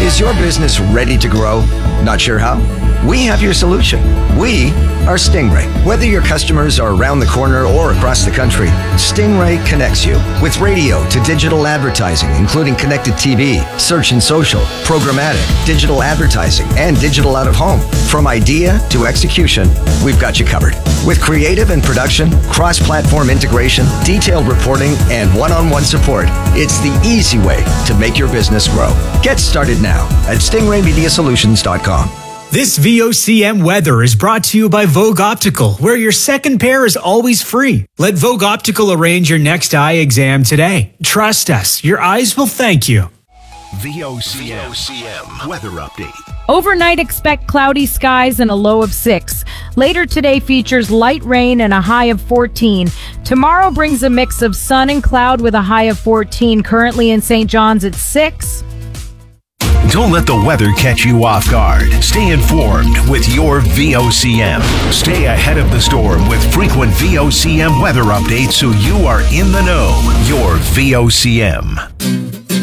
Is your business ready to grow? Not sure how? We have your solution. We are Stingray. Whether your customers are around the corner or across the country, Stingray connects you with radio to digital advertising, including connected TV, search and social, programmatic, digital advertising, and digital out of home. From idea to execution, we've got you covered. With creative and production, cross-platform integration, detailed reporting, and one-on-one support, it's the easy way to make your business grow. Get started now at stingraymediasolutions.com. This VOCM weather is brought to you by Vogue Optical, where your second pair is always free. Let Vogue Optical arrange your next eye exam today. Trust us, your eyes will thank you. VOCM weather update. Overnight, expect cloudy skies and a low of 6. Later today features light rain and a high of 14. Tomorrow brings a mix of sun and cloud with a high of 14. Currently in St. John's at 6. Don't let the weather catch you off guard. Stay informed with your VOCM. Stay ahead of the storm with frequent VOCM weather updates so you are in the know. Your VOCM.